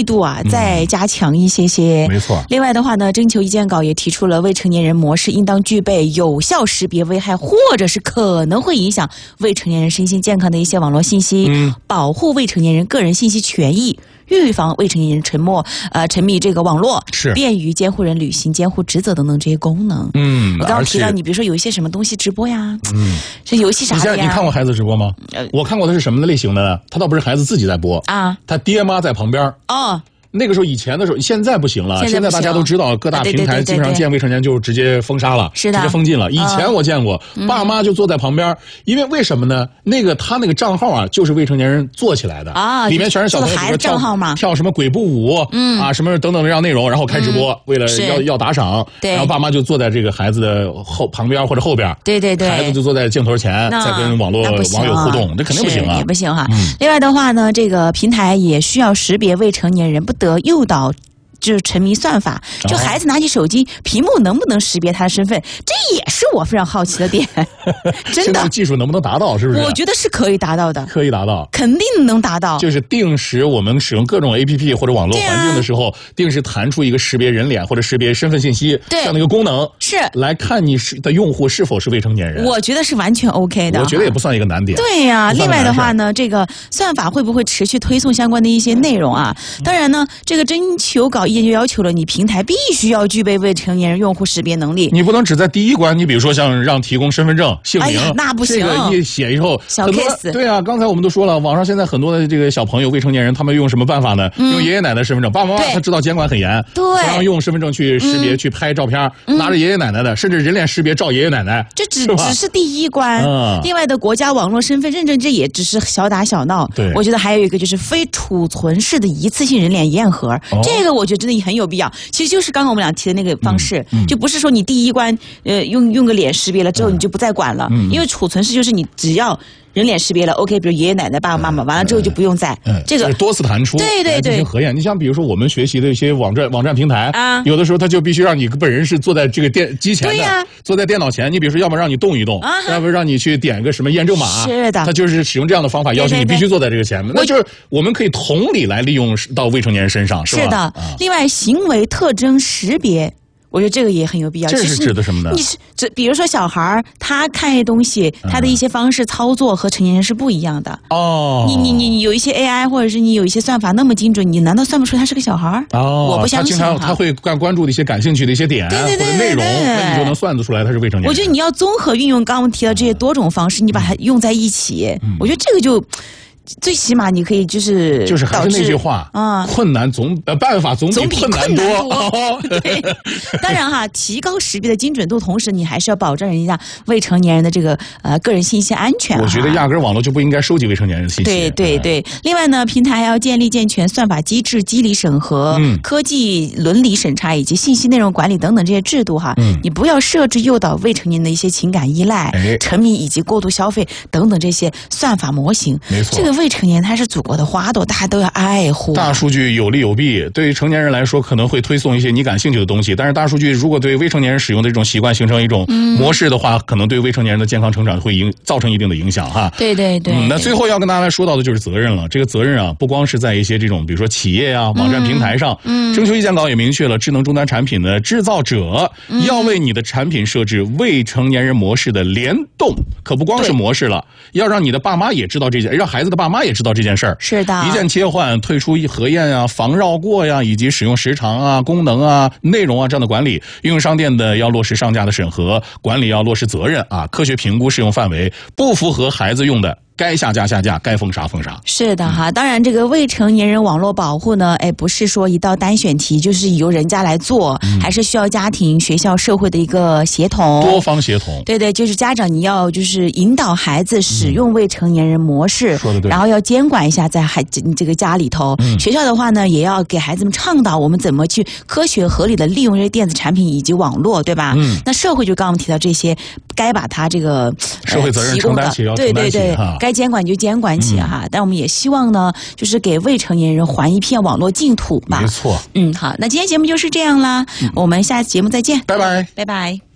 力度啊再加强一些些。 没错。 另外的话呢，征求意见稿也提出了未成年人模式应当具备有效识别危害或者是可能会影响未成年人身心健康的一些网络信息，保护未成年人个人信息权益。预防未成年人沉迷这个网络， 是便于监护人履行监护职责等等这些功能。我刚刚提到你，比如说有一些什么东西直播呀，是游戏啥的呀。 你看过孩子直播吗？我看过的是什么类型的呢？他倒不是孩子自己在播啊，他爹妈在旁边。那个时候以前的时候，现在不行了。现在大家都知道，各大平台基本上见未成年就直接封杀了， 是的， 直接封禁了。以前我见过，爸妈就坐在旁边，因为什么呢？他那个账号啊，就是未成年人做起来的啊，里面全是小朋友， 孩子账号嘛， 跳什么鬼步舞，啊什么等等这样内容，然后开直播，为了要打赏，然后爸妈就坐在这个孩子的旁边或者后边， 对， 孩子就坐在镜头前，再跟网友互动，这肯定不行啊， 也不行哈。另外的话呢，这个平台也需要识别未成年人不得诱导。就是沉迷算法，就孩子拿起手机，屏幕能不能识别他的身份，这也是我非常好奇的点。真的， 现在技术能不能达到？是不是？ 我觉得是可以达到的， 可以达到， 肯定能达到。 就是定时我们使用各种 APP 或者网络环境的时候，定时弹出一个识别人脸或者识别身份信息这样的一个功能， 是来看你的用户是否是未成年人。 我觉得是完全 OK 的， 我觉得也不算一个难点。 对呀，另外的话呢，这个算法会不会持续推送相关的一些内容啊？当然呢，这个征求稿意见就要求了你平台必须要具备未成年人用户识别能力。 你不能只在第一关，你比如说像让提供身份证、姓名， 那不行。 这个一写以后， 小 case。 对啊，刚才我们都说了，网上现在很多的这个小朋友、未成年人，他们用什么办法呢？用爷爷奶奶身份证，爸爸妈妈他知道监管很严， 对， 不让用身份证去识别、去拍照片，拿着爷爷奶奶的，甚至人脸识别照爷爷奶奶。 这只是第一关。另外的国家网络身份认证，这也只是小打小闹。 对， 我觉得还有一个就是非储存式的一次性人脸验核，这个我觉得真的很有必要。其实就是刚刚我们俩提的那个方式，就不是说你第一关用个脸识别了之后你就不再管了，因为储存式就是你只要人脸识别了 ，OK， 比如爷爷奶奶、爸爸妈妈，完了之后就不用再这个多次弹出， 对进行核验。你像比如说我们学习的一些网站平台啊，有的时候他就必须让你本人是坐在这个机前的，坐在电脑前。你比如说，要么让你动一动，要不让你去点个什么验证码， 是的， 他就是使用这样的方法要求你必须坐在这个前面。那就是我们可以同理来利用到未成年人身上，是吧？ 是的。另外，行为特征识别。我觉得这个也很有必要。 这是指的什么呢？ 比如说小孩他看一些东西，他的一些方式操作和成年人是不一样的。你有一些 AI 或者是你有一些算法那么精准，你难道算不出他是个小孩？我不相信。 他会关注的一些感兴趣的一些点或者内容，那你就能算得出来他是未成年人。 我觉得你要综合运用刚刚我们提到这些多种方式，你把它用在一起，我觉得这个就。最起码你可以就是还是那句话困难办法总比困难多。 对，当然哈，提高识别的精准度，同时你还是要保证人家未成年人的这个个人信息安全。 我觉得压根网络就不应该收集未成年人的信息。 对。另外呢，平台还要建立健全算法机制、机理审核、科技伦理审查以及信息内容管理等等这些制度哈。你不要设置诱导未成年的一些情感依赖、沉迷以及过度消费等等这些算法模型。 没错， 这个未成年他是祖国的花朵，大家都要爱护。 大数据有利有弊，对于成年人来说可能会推送一些你感兴趣的东西，但是大数据如果对未成年人使用的这种习惯形成一种模式的话，可能对未成年人的健康成长会造成一定的影响哈。 对。 那最后要跟大家来说到的就是责任了。这个责任啊，不光是在一些这种比如说企业啊、网站平台上，征求意见稿也明确了，智能终端产品的制造者要为你的产品设置未成年人模式的联动，可不光是模式了，要让你的爸妈也知道这件，让孩子的爸妈也知道这件事儿。 是的， 一键切换、退出核验啊、防绕过呀，以及使用时长啊、功能啊、内容啊这样的管理。应用商店的要落实上架的审核管理，要落实责任啊，科学评估适用范围，不符合孩子用的。该下架，该封杀。 是的哈，当然这个未成年人网络保护呢，不是说一道单选题就是由人家来做，还是需要家庭、学校、社会的一个协同， 多方协同。 对，就是家长你要就是引导孩子使用未成年人模式， 说得对， 然后要监管一下在这个家里头。学校的话呢，也要给孩子们倡导我们怎么去科学合理的利用这些电子产品以及网络，对吧？那社会就刚刚提到这些，该把它这个社会责任承担起，要承担起， 对，该监管就监管起哈。但我们也希望呢，就是给未成年人还一片网络净土吧。 没错。 好，那今天节目就是这样啦，我们下次节目再见， 拜拜。